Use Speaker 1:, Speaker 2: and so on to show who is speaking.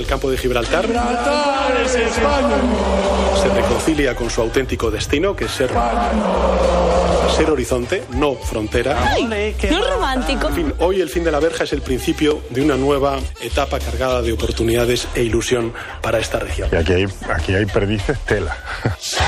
Speaker 1: campo de Gibraltar.
Speaker 2: ¡Gibraltar es España!
Speaker 1: Se reconcilia con su auténtico destino, que es ser horizonte, no frontera.
Speaker 3: ¡Ay! ¿No es romántico?
Speaker 1: En fin, hoy el fin de la verja es el principio de una nueva etapa cargada de oportunidades e ilusión para esta región.
Speaker 4: Y aquí hay perdices tela.